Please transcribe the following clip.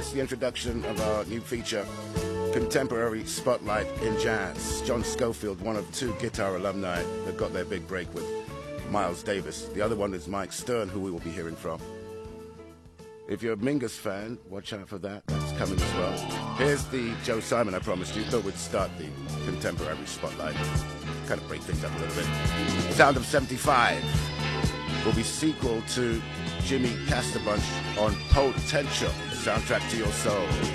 It's the introduction of our new feature, Contemporary Spotlight in Jazz. John Scofield, one of two guitar alumni that got their big break with Miles Davis. The other one is Mike Stern, who we will be hearing from. If you're a Mingus fan, watch out for that. That's coming as well. Here's the Joe Simon I promised you. Thought we'd start the Contemporary Spotlight. Kind of break things up a little bit. Sound of 75 will be sequel to Jimmy Casterbunch on Potential, Soundtrack to Your Soul.